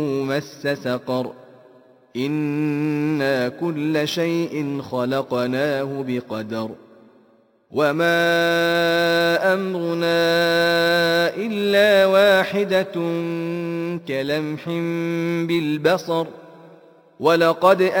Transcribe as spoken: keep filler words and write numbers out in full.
مس سقر إنا كل شيء خلقناه بقدر وما أمرنا إلا واحدة كلمح بالبصر ولقد